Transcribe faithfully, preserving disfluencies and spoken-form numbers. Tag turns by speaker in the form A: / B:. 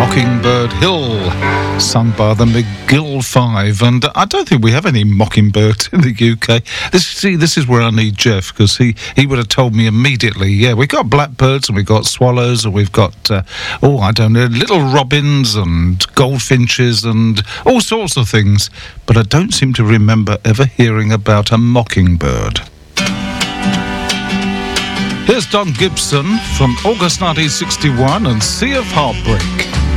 A: Mockingbird Hill, sung by the McGill Five. And I don't think we have any mockingbirds in the U K. This, see, this is where I need Jeff, because he, he would have told me immediately, yeah, we've got blackbirds and we've got swallows and we've got, uh, oh, I don't know, little robins and goldfinches and all sorts of things. But I don't seem to remember ever hearing about a mockingbird. Here's Don Gibson from August nineteen sixty-one and Sea of Heartbreak.